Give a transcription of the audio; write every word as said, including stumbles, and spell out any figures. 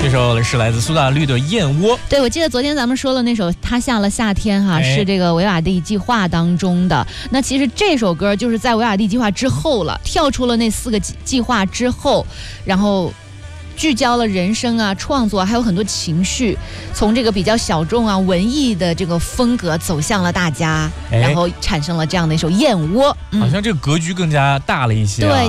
这首是来自苏打绿的《燕窝》。 对，我记得昨天咱们说了那首《他下了夏天》哈，是这个维瓦蒂计划当中的。那其实这首歌就是在维瓦蒂计划之后了，跳出了那四个计划之后，然后聚焦了人生啊、创作，还有很多情绪，从这个比较小众啊、文艺的这个风格走向了大家，然后产生了这样的一首《燕窝》。 嗯、好像这个格局更加大了一些、啊。 对。